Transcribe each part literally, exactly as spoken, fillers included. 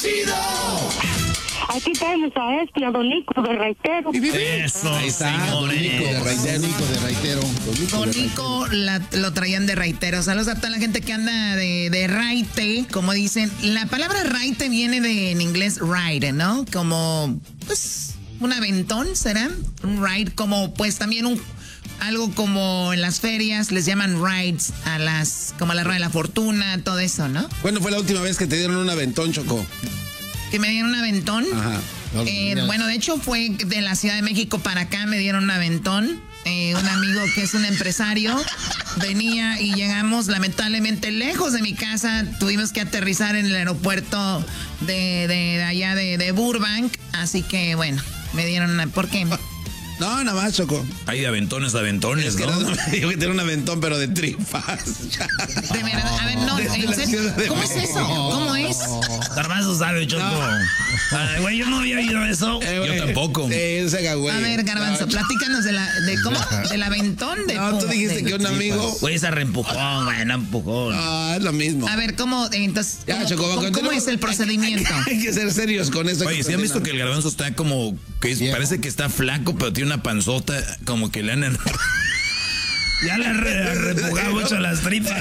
Aquí tenemos a este, a Don Nico de Raitero. Eso, ahí está, Don Nico de Raitero. Nico de Raitero. Don Nico la, lo traían de Raitero. Saludos a toda la gente que anda de, de raite, como dicen. La palabra raite viene de, en inglés, ride, ¿no? Como, pues, un aventón, ¿será? Un ride, como, pues, también un... Algo como en las ferias les llaman rides a las, como a la rueda de la fortuna, todo eso, ¿no? ¿Cuándo fue la última vez que te dieron un aventón, Choco? Que me dieron un aventón. Ajá. No, eh, bueno, de hecho fue de la Ciudad de México para acá, me dieron un aventón. Eh, un amigo que es un empresario venía y llegamos lamentablemente lejos de mi casa. Tuvimos que aterrizar en el aeropuerto de, de, de allá de, de Burbank. Así que bueno, me dieron una... ¿Por qué? No, nada más, Choco. Hay de aventones, aventones, es que ¿no? no me dijo que tenía un aventón, pero de tripas. De verdad, a ver, no, ¿en serio? ¿Cómo es eso? ¿Cómo es? Garbanzo sabe, Choco. Ay, güey, yo no había oído eso. Eh, yo tampoco. Sí, ese güey. A ver, Garbanzo, no, platícanos de la, de cómo, del aventón de... No, tú dijiste de, que un amigo... Güey, esa reempujón, güey, no empujón. Ah, es lo mismo. A ver, ¿cómo, entonces, Ya, ¿cómo, Choco, cómo, continúa. ¿cómo es el procedimiento? Hay, hay, hay que ser serios con eso. Oye, ¿sí han visto que el garbanzo está como... que es, parece que está flaco, pero tiene una panzota, como que le han... Ya le han re, repujado mucho las tripas.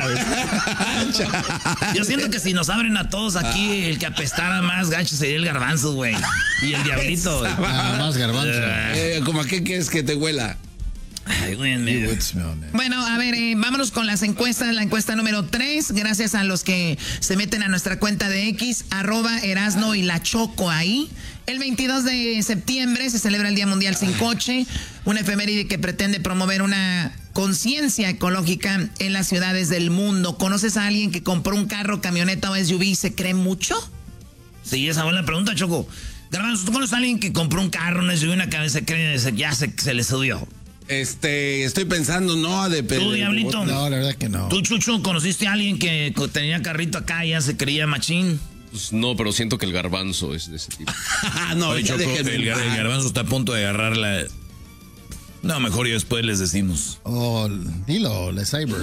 Yo siento que si nos abren a todos aquí, el que apestara más gacho sería el garbanzo, güey. Y el diablito, güey. Nada más garbanzo. Eh, ¿Cómo a qué quieres que te huela? Ay, güey, me... Bueno, a ver, eh, vámonos con las encuestas. La encuesta número tres, gracias a los que se meten a nuestra cuenta de X, arroba Erasno y la Choco ahí. El veintidós de septiembre se celebra el Día Mundial Sin Coche, una efeméride que pretende promover una conciencia ecológica en las ciudades del mundo. ¿Conoces a alguien que compró un carro, camioneta o S U V y se cree mucho? Sí, esa buena pregunta, Choco. Garbanzo, ¿tú conoces a alguien que compró un carro, una S U V, una cabeza, se cree, se, ya se, se le subió? Este, estoy pensando, no, de... ¿Tú, Diablito? No, la verdad que no. ¿Tú, Chucho, conociste a alguien que tenía carrito acá y ya se creía machín? Pues no, pero siento que el garbanzo es de ese tipo. no, Oye, Choco, el, el garbanzo está a punto de agarrar la... No, mejor y después les decimos. Oh, dilo, la Cyber.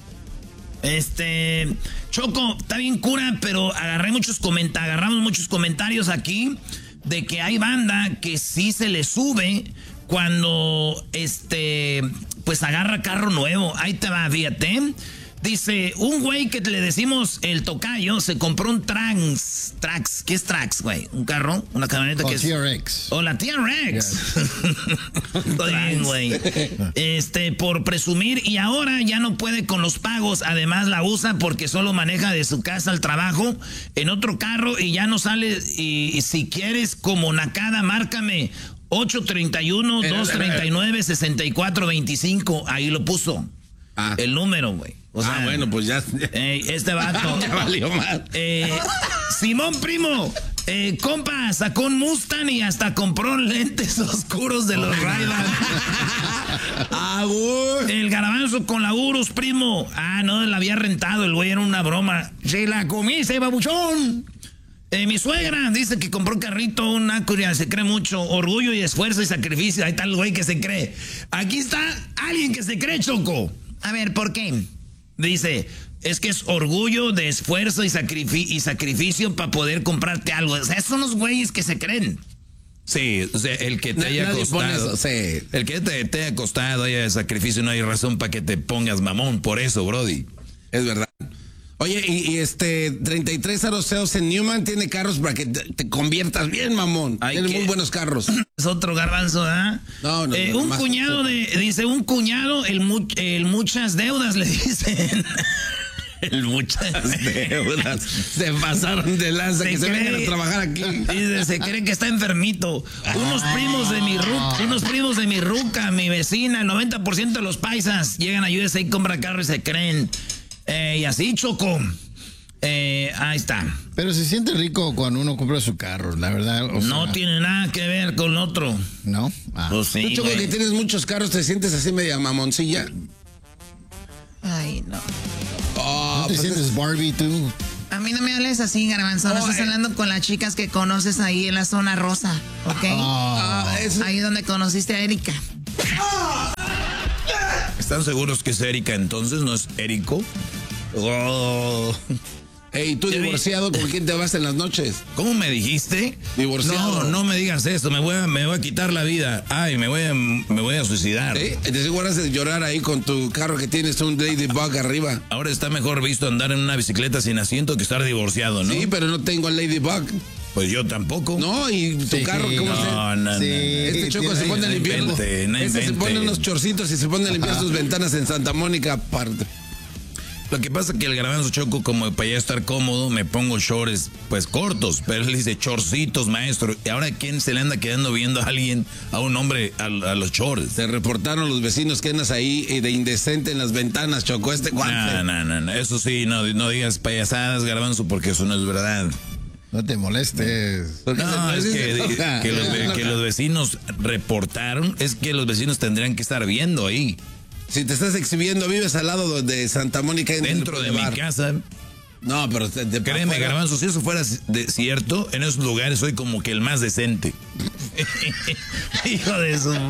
Este... Choco, está bien cura, pero agarré muchos comentarios, agarramos muchos comentarios aquí de que hay banda que sí se le sube cuando, este, pues agarra carro nuevo. Ahí te va, fíjate. Dice, un güey que le decimos el tocayo se compró un Trax. Trax, ¿qué es Trax, güey? ¿Un carro? ¿Una camioneta? O que es? T R X. O la T R X. Estoy bien, güey. Este, por presumir, y ahora ya no puede con los pagos. Además la usa porque solo maneja de su casa al trabajo en otro carro y ya no sale. Y, y si quieres como nacada, márcame ocho treinta y uno, dos treinta y nueve, sesenta y cuatro veinticinco. Ahí lo puso. Ah. El número, güey. O sea, ah, bueno, pues ya. Eh, este vato. Ya valió más. Eh, Simón, primo. Eh, compa, sacó un Mustang y hasta compró lentes oscuros de los Ray-Ban. Ah, güey. El garbanzo con la Urus, primo. Ah, no, la había rentado. El güey era una broma. Se la comí, ese babuchón. Eh, mi suegra dice que compró un carrito, una Acura, se cree mucho. Orgullo y esfuerzo y sacrificio. Ahí está el güey que se cree. Aquí está alguien que se cree, Choco. A ver, ¿por qué? Dice, es que es orgullo de esfuerzo y, sacrifi y sacrificio para poder comprarte algo. O sea, son los güeyes que se creen. Sí, o sea, el que te haya Nadie costado. eso, sí. El que te, te haya costado, haya sacrificio, no hay razón para que te pongas mamón por eso, Brody. Es verdad. Oye, y, y este treinta y tres aroseos en Newman tiene carros para que te, te conviertas bien, mamón. Hay tiene que... muy buenos carros. Es otro garbanzo, ¿ah? ¿eh? No, no, eh, no. Un cuñado de, dice, un cuñado, el, mu el muchas deudas le dicen. El muchas deudas. Se pasaron de lanza, se que cree, se vengan a trabajar aquí. Dice, se cree que está enfermito. Unos primos de mi ruca, unos primos de mi ruca, mi vecina, el noventa por ciento de los paisas llegan a U S A y compran carro y se creen. Eh, y así, Choco. Eh, ahí está. Pero se siente rico cuando uno compra su carro, la verdad. O no sea, tiene nada que ver con otro. ¿No? Ah. Pues sí, tú, Choco, que tienes muchos carros, ¿te sientes así media mamoncilla? Ay, no. Oh, ¿No te pues sientes es... Barbie tú? A mí no me hables así, garbanzo. No, no estás eh. hablando con las chicas que conoces ahí en la zona rosa, ¿ok? Oh. Ah, es... Ahí donde conociste a Erika. ¿Están seguros que es Erika entonces? ¿No es Érico? Oh. Ey, tú divorciado, ¿con quién te vas en las noches? ¿Cómo me dijiste? Divorciado. No, no me digas esto, me voy a, me voy a quitar la vida. Ay, me voy a, me voy a suicidar. ¿Sí? Te aseguras de llorar ahí con tu carro que tienes un Ladybug arriba. Ahora está mejor visto andar en una bicicleta sin asiento que estar divorciado, ¿no? Sí, pero no tengo el Ladybug. Pues yo tampoco. No, y tu Sí, carro, ¿cómo no, se...? no, no, Sí. no. Este Choco se pone a no limpiar. invente, no Este se invente. pone unos chorcitos y se pone a limpiar sus ventanas en Santa Mónica aparte. Lo que pasa es que el Garbanzo, Choco, como para ya estar cómodo, me pongo shorts pues cortos, pero él dice chorcitos, maestro. ¿Y ahora quién se le anda quedando viendo a alguien, a un hombre, a, a los shorts? Te reportaron los vecinos que andas ahí eh, de indecente en las ventanas, Choco, este guante. No, no, no, no, eso sí, no, no digas payasadas, Garbanzo, porque eso no es verdad. No te molestes. Porque No, se- es se que, enoja. que los, ve- que los vecinos reportaron, es que los vecinos tendrían que estar viendo ahí, Si te estás exhibiendo, vives al lado de Santa Mónica. En dentro el de mi bar. casa. No, pero te, te Créeme, afuera. Garbanzo, si eso fuera de- cierto, en esos lugares soy como que el más decente. Hijo de su...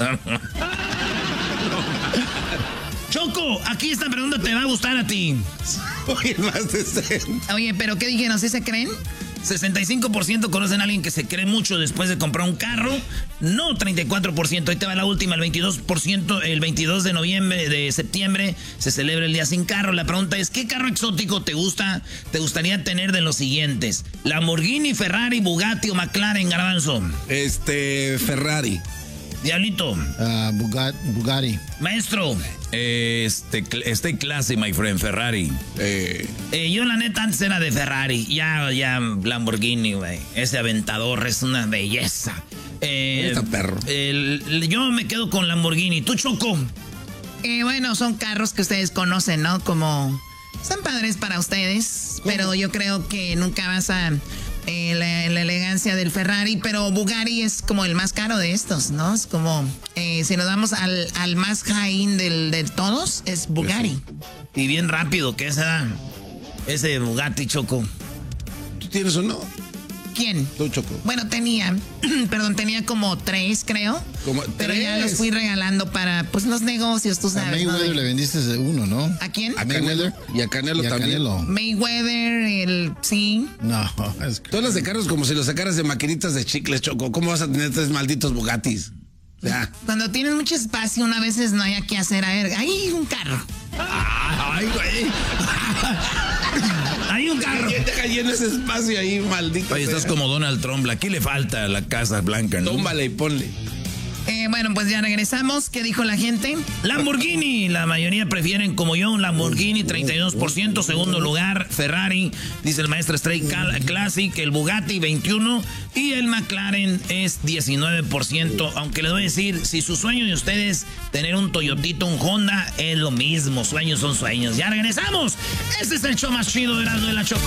Choco, aquí esta pregunta te va a gustar a ti. Oye, más decente. Oye, pero ¿qué dijeron? ¿Sí se creen? sesenta y cinco por ciento conocen a alguien que se cree mucho después de comprar un carro. No, treinta y cuatro por ciento. Ahí te va la última, el veintidós por ciento. El veintidós de noviembre, de septiembre, se celebra el día sin carro. La pregunta es, ¿qué carro exótico te gusta, te gustaría tener de los siguientes? Lamborghini, Ferrari, Bugatti o McLaren, Garbanzo. Este, Ferrari. Diablito. Ah, Bugat- Bugatti. Maestro. Este, este clase, my friend, Ferrari. Eh, Eh, yo la neta antes era de Ferrari, ya, ya Lamborghini, güey. Ese aventador es una belleza. Eh, Está perro. el- yo me quedo con Lamborghini. ¿Tú, Choco? Eh, bueno, son carros que ustedes conocen, ¿no? Como son padres para ustedes, pero yo creo que nunca vas a eh, la, la elegancia del Ferrari, pero Bugatti es como el más caro de estos, ¿no? Es como, eh, si nos vamos al, al más high-end del, de todos, es Bugatti. Y bien rápido, que esa, ese Bugatti, Choco. ¿Tú tienes uno? ¿Quién? Tú, Choco. Bueno, tenía, perdón, tenía como tres, creo. Como pero ya tres. los fui regalando para, pues, los negocios, tú A sabes, ¿no? Mayweather De- le vendiste uno, ¿no? ¿A quién? A Canelo. Y a Canelo Y a también. Canelo. Mayweather, el... Sí. No, es que... Tú hablas de carros como si los sacaras de maquinitas de chicles, Choco. ¿Cómo vas a tener tres malditos Bugattis? Ya. Cuando tienes mucho espacio, una veces no hay qué hacer. A ver, hay un carro. Ay, güey. Hay un carro. ¿Quién deja lleno ese espacio ahí, maldito? Oye, estás sea? como Donald Trump. Aquí le falta la Casa Blanca, ¿no? Tómbale y ponle. Eh, bueno, pues ya regresamos. ¿Qué dijo la gente? Lamborghini, la mayoría prefieren como yo un Lamborghini, treinta y dos por ciento. Segundo lugar, Ferrari, dice el maestro Straight Classic, el Bugatti, veintiuno por ciento. Y el McLaren es diecinueve por ciento. Aunque les voy a decir, si su sueño de ustedes tener un Toyotito, un Honda, es lo mismo. Sueños son sueños. Ya regresamos. Este es el show más chido de Erasmo y la Choco.